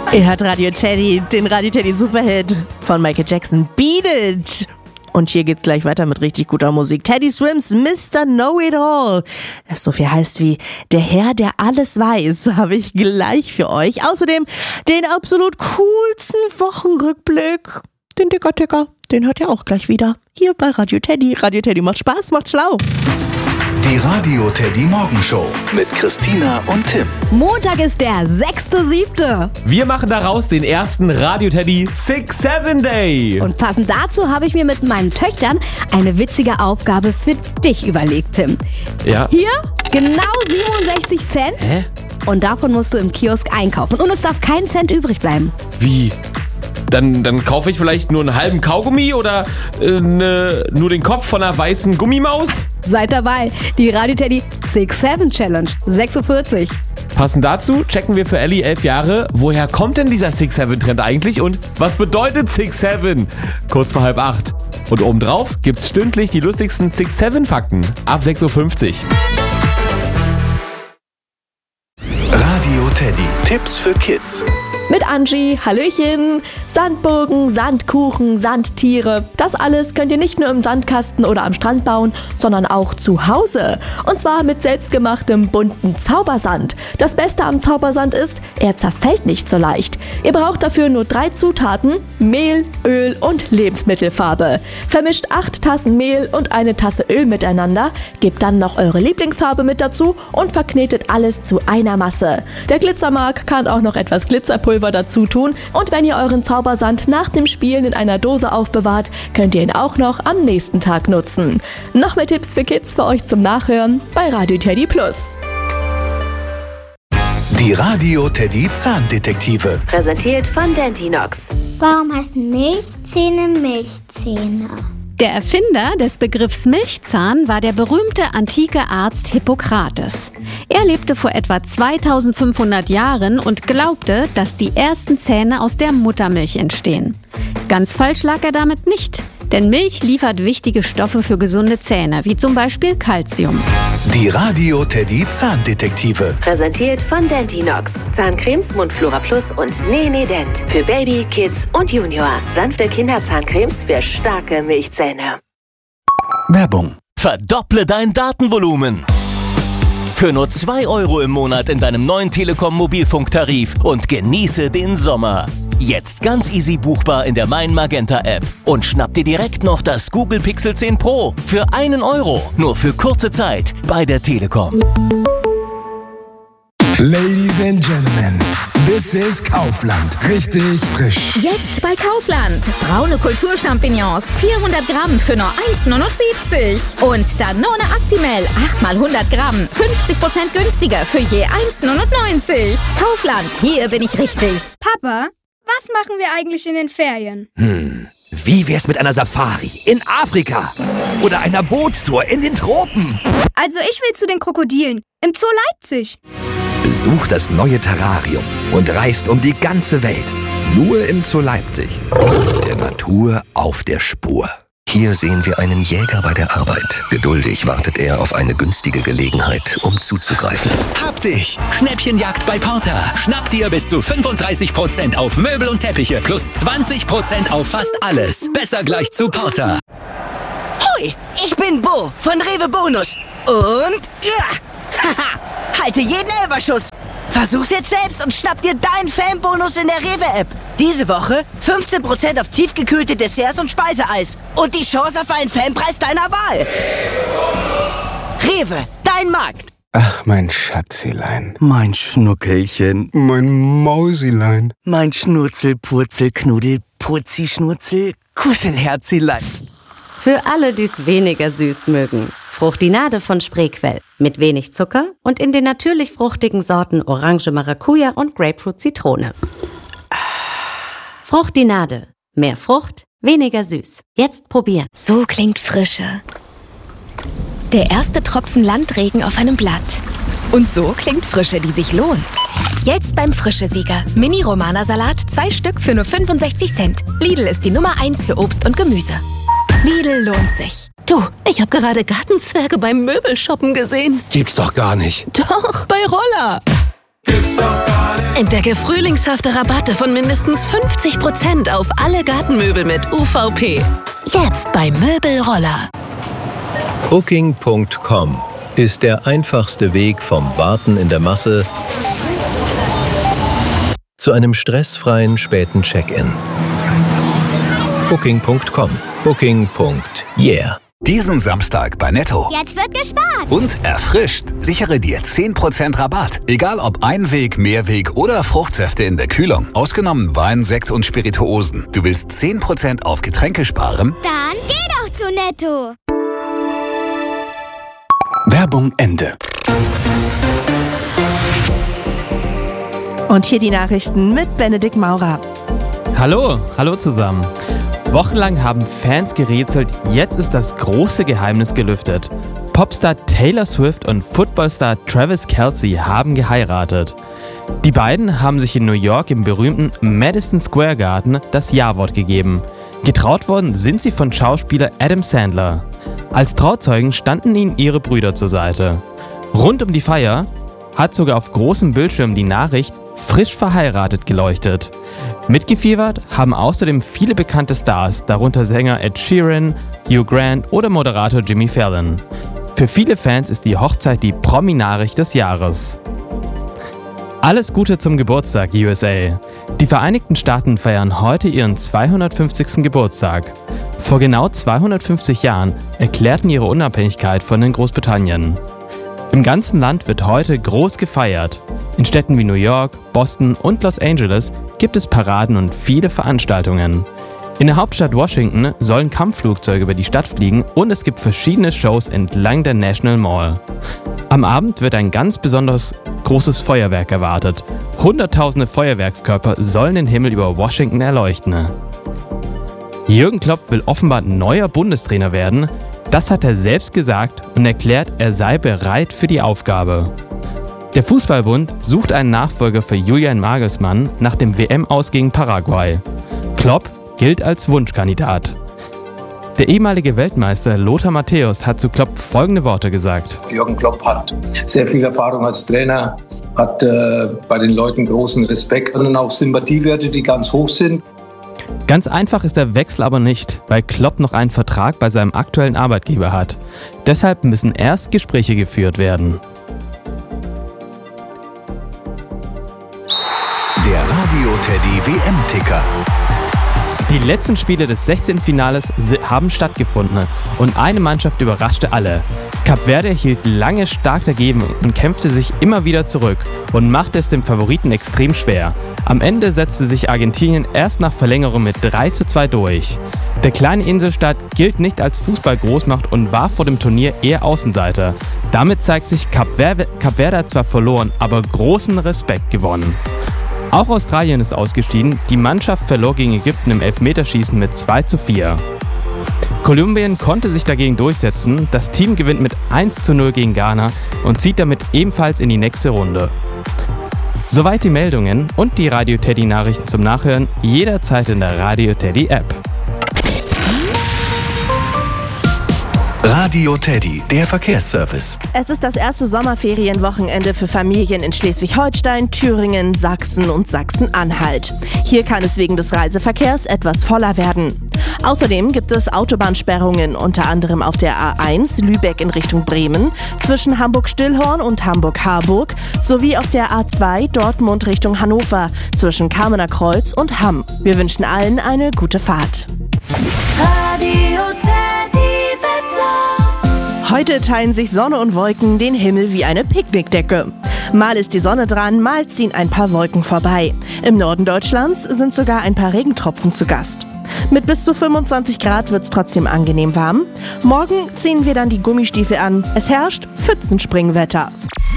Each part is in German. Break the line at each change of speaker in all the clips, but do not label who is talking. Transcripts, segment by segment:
Ihr hört Radio Teddy, den Radio Teddy Superhit von Michael Jackson, Beat It. Und hier geht's gleich weiter mit richtig guter Musik. Teddy Swims Mr. Know-It-All. Das so viel heißt wie der Herr, der alles weiß, habe ich gleich für euch. Außerdem den absolut coolsten Wochenrückblick. Den Ticker, den hört ihr auch gleich wieder. Hier bei Radio Teddy. Radio Teddy macht Spaß, macht schlau.
Die Radio Teddy Morgenshow mit Christina und Tim.
Montag ist der 6.7.
Wir machen daraus den ersten Radio Teddy 6-7 Day.
Und passend dazu habe ich mir mit meinen Töchtern eine witzige Aufgabe für dich überlegt, Tim.
Ja.
Hier genau 67 Cent.
Hä?
Und davon musst du im Kiosk einkaufen. Und es darf kein Cent übrig bleiben.
Wie? Dann kaufe ich vielleicht nur einen halben Kaugummi oder nur den Kopf von einer weißen Gummimaus?
Seid dabei. Die Radio Teddy 6-7 Challenge. 6.40 Uhr.
Passend dazu checken wir für Ellie 11 Jahre, woher kommt denn dieser 6-7-Trend eigentlich und was bedeutet 6-7? Kurz vor 7:30. Und obendrauf gibt's stündlich die lustigsten 6-7-Fakten ab 6.50 Uhr.
Radio Teddy. Tipps für Kids.
Mit Angie, Hallöchen, Sandburgen, Sandkuchen, Sandtiere. Das alles könnt ihr nicht nur im Sandkasten oder am Strand bauen, sondern auch zu Hause. Und zwar mit selbstgemachtem bunten Zaubersand. Das Beste am Zaubersand ist, er zerfällt nicht so leicht. Ihr braucht dafür nur 3 Zutaten: Mehl, Öl und Lebensmittelfarbe. Vermischt 8 Tassen Mehl und 1 Tasse Öl miteinander, gebt dann noch eure Lieblingsfarbe mit dazu und verknetet alles zu einer Masse. Der Glitzermark kann auch noch etwas Glitzerpulver dazu tun und wenn ihr euren Zaubersand nach dem Spielen in einer Dose aufbewahrt, könnt ihr ihn auch noch am nächsten Tag nutzen. Noch mehr Tipps für Kids für euch zum Nachhören bei Radio Teddy Plus.
Die Radio Teddy Zahndetektive.
Präsentiert von Dentinox.
Warum heißen Milchzähne Milchzähne?
Der Erfinder des Begriffs Milchzahn war der berühmte antike Arzt Hippokrates. Er lebte vor etwa 2500 Jahren und glaubte, dass die ersten Zähne aus der Muttermilch entstehen. Ganz falsch lag er damit nicht, denn Milch liefert wichtige Stoffe für gesunde Zähne, wie zum Beispiel Calcium.
Die Radio Teddy Zahndetektive.
Präsentiert von Dentinox. Zahncremes, Mundflora Plus und Nene Dent. Für Baby, Kids und Junior. Sanfte Kinderzahncremes für starke Milchzähne.
Werbung.
Verdopple dein Datenvolumen. Für nur 2 € im Monat in deinem neuen Telekom-Mobilfunktarif und genieße den Sommer. Jetzt ganz easy buchbar in der Mein Magenta App. Und schnapp dir direkt noch das Google Pixel 10 Pro für 1 €. Nur für kurze Zeit bei der Telekom.
Ladies and Gentlemen, this is Kaufland. Richtig frisch.
Jetzt bei Kaufland. Braune Kulturchampignons, 400 Gramm für nur 1,79 €. Und Danone Actimel, 8 mal 100 Gramm, 50% günstiger für je 1,99 €. Kaufland, hier bin ich richtig.
Papa, was machen wir eigentlich in den Ferien?
Wie wär's mit einer Safari in Afrika? Oder einer Bootstour in den Tropen?
Also ich will zu den Krokodilen im Zoo Leipzig.
Besuch das neue Terrarium und reist um die ganze Welt. Nur im Zoo Leipzig. Der Natur auf der Spur.
Hier sehen wir einen Jäger bei der Arbeit. Geduldig wartet er auf eine günstige Gelegenheit, um zuzugreifen.
Hab dich! Schnäppchenjagd bei Porter. Schnapp dir bis zu 35% auf Möbel und Teppiche plus 20% auf fast alles. Besser gleich zu Porter.
Hoi, ich bin Bo von Rewe Bonus. Und haha, halte jeden Elferschuss. Versuch's jetzt selbst und schnapp dir deinen Fanbonus in der Rewe-App. Diese Woche 15% auf tiefgekühlte Desserts und Speiseeis. Und die Chance auf einen Fanpreis deiner Wahl. Rewe, dein Markt.
Ach, mein Schatzilein.
Mein Schnuckelchen.
Mein Mausilein.
Mein Schnurzel, Purzel, Knuddel, Purzi, Schnurzel, Kuschelherzilein.
Für alle, die es weniger süß mögen. Fruchtinade von Spreequell. Mit wenig Zucker und in den natürlich fruchtigen Sorten Orange, Maracuja und Grapefruit, Zitrone. Fruchtinade. Mehr Frucht, weniger süß. Jetzt probieren.
So klingt Frische. Der erste Tropfen Landregen auf einem Blatt. Und so klingt Frische, die sich lohnt. Jetzt beim Frische-Sieger. Mini-Romana-Salat, 2 Stück für nur 65 Cent. Lidl ist die Nummer 1 für Obst und Gemüse. Lidl lohnt sich.
Du, ich habe gerade Gartenzwerge beim Möbelshoppen gesehen.
Gibt's doch gar nicht.
Doch, bei Roller. Entdecke frühlingshafte Rabatte von mindestens 50% auf alle Gartenmöbel mit UVP. Jetzt bei Möbelroller.
Booking.com ist der einfachste Weg vom Warten in der Masse zu einem stressfreien späten Check-in. Booking.com. Booking.yeah.
Diesen Samstag bei Netto.
Jetzt wird gespart.
Und erfrischt. Sichere dir 10% Rabatt. Egal ob Einweg, Mehrweg oder Fruchtsäfte in der Kühlung. Ausgenommen Wein, Sekt und Spirituosen. Du willst 10% auf Getränke sparen?
Dann geh doch zu Netto.
Werbung Ende.
Und hier die Nachrichten mit Benedikt Maurer.
Hallo zusammen. Wochenlang haben Fans gerätselt, jetzt ist das große Geheimnis gelüftet. Popstar Taylor Swift und Footballstar Travis Kelce haben geheiratet. Die beiden haben sich in New York im berühmten Madison Square Garden das Ja-Wort gegeben. Getraut worden sind sie von Schauspieler Adam Sandler. Als Trauzeugen standen ihnen ihre Brüder zur Seite. Rund um die Feier hat sogar auf großem Bildschirm die Nachricht frisch verheiratet geleuchtet. Mitgefiebert haben außerdem viele bekannte Stars, darunter Sänger Ed Sheeran, Hugh Grant oder Moderator Jimmy Fallon. Für viele Fans ist die Hochzeit die Promi-Nachricht des Jahres. Alles Gute zum Geburtstag, USA! Die Vereinigten Staaten feiern heute ihren 250. Geburtstag. Vor genau 250 Jahren erklärten ihre Unabhängigkeit von den Großbritannien. Im ganzen Land wird heute groß gefeiert. In Städten wie New York, Boston und Los Angeles gibt es Paraden und viele Veranstaltungen. In der Hauptstadt Washington sollen Kampfflugzeuge über die Stadt fliegen und es gibt verschiedene Shows entlang der National Mall. Am Abend wird ein ganz besonders großes Feuerwerk erwartet. Hunderttausende Feuerwerkskörper sollen den Himmel über Washington erleuchten. Jürgen Klopp will offenbar neuer Bundestrainer werden. Das hat er selbst gesagt und erklärt, er sei bereit für die Aufgabe. Der Fußballbund sucht einen Nachfolger für Julian Nagelsmann nach dem WM-Aus gegen Paraguay. Klopp gilt als Wunschkandidat. Der ehemalige Weltmeister Lothar Matthäus hat zu Klopp folgende Worte gesagt.
Jürgen Klopp hat sehr viel Erfahrung als Trainer, hat bei den Leuten großen Respekt und auch Sympathiewerte, die ganz hoch sind.
Ganz einfach ist der Wechsel aber nicht, weil Klopp noch einen Vertrag bei seinem aktuellen Arbeitgeber hat. Deshalb müssen erst Gespräche geführt werden.
Der Radio Teddy WM-Ticker.
Die letzten Spiele des 16. Finales haben stattgefunden und eine Mannschaft überraschte alle. Kap Verde hielt lange stark dagegen und kämpfte sich immer wieder zurück und machte es dem Favoriten extrem schwer. Am Ende setzte sich Argentinien erst nach Verlängerung mit 3:2 durch. Der kleine Inselstaat gilt nicht als Fußballgroßmacht und war vor dem Turnier eher Außenseiter. Damit zeigt sich, Kap Verde hat zwar verloren, aber großen Respekt gewonnen. Auch Australien ist ausgeschieden. Die Mannschaft verlor gegen Ägypten im Elfmeterschießen mit 2:4. Kolumbien konnte sich dagegen durchsetzen. Das Team gewinnt mit 1:0 gegen Ghana und zieht damit ebenfalls in die nächste Runde. Soweit die Meldungen und die Radio Teddy Nachrichten zum Nachhören jederzeit in der Radio Teddy App.
Radio Teddy, der Verkehrsservice.
Es ist das erste Sommerferienwochenende für Familien in Schleswig-Holstein, Thüringen, Sachsen und Sachsen-Anhalt. Hier kann es wegen des Reiseverkehrs etwas voller werden. Außerdem gibt es Autobahnsperrungen, unter anderem auf der A1 Lübeck in Richtung Bremen, zwischen Hamburg-Stillhorn und Hamburg-Harburg, sowie auf der A2 Dortmund Richtung Hannover, zwischen Kamener Kreuz und Hamm. Wir wünschen allen eine gute Fahrt.
Radio Teddy Wetter.
Heute teilen sich Sonne und Wolken den Himmel wie eine Picknickdecke. Mal ist die Sonne dran, mal ziehen ein paar Wolken vorbei. Im Norden Deutschlands sind sogar ein paar Regentropfen zu Gast. Mit bis zu 25 Grad wird es trotzdem angenehm warm. Morgen ziehen wir dann die Gummistiefel an. Es herrscht Pfützenspringwetter.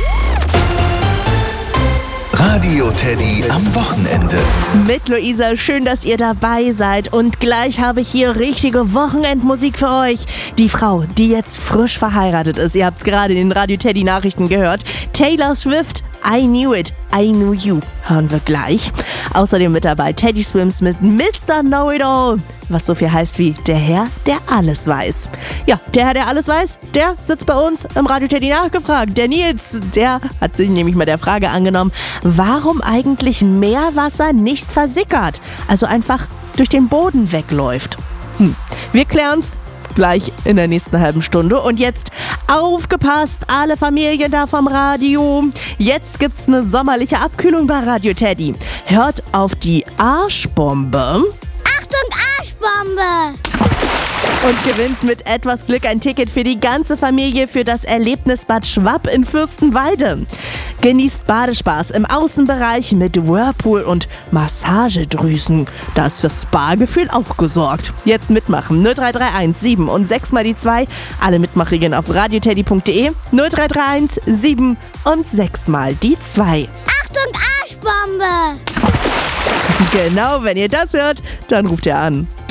Radio Teddy am Wochenende.
Mit Luisa, schön, dass ihr dabei seid. Und gleich habe ich hier richtige Wochenendmusik für euch. Die Frau, die jetzt frisch verheiratet ist, ihr habt es gerade in den Radio Teddy Nachrichten gehört, Taylor Swift, I Knew It, I Knew You hören wir gleich. Außerdem mit dabei Teddy Swims mit Mr. Know-It-All, was so viel heißt wie der Herr, der alles weiß. Ja, der Herr, der alles weiß, der sitzt bei uns im Radio Teddy nachgefragt. Der Nils, der hat sich nämlich mal der Frage angenommen, warum eigentlich Meerwasser nicht versickert, also einfach durch den Boden wegläuft. Wir klären's gleich in der nächsten halben Stunde. Und jetzt aufgepasst, alle Familien da vom Radio. Jetzt gibt's eine sommerliche Abkühlung bei Radio Teddy. Hört auf die Arschbombe.
Achtung, Arschbombe!
Und gewinnt mit etwas Glück ein Ticket für die ganze Familie für das Erlebnisbad Schwapp in Fürstenwalde. Genießt Badespaß im Außenbereich mit Whirlpool und Massagedrüsen. Da ist das Spa-Gefühl auch gesorgt. Jetzt mitmachen. 0331 7 und 6 mal die 2. Alle Mitmachregeln auf radioteddy.de. 0331 7 und 6 mal die 2.
Achtung, Arschbombe!
Genau, wenn ihr das hört, dann ruft ihr an.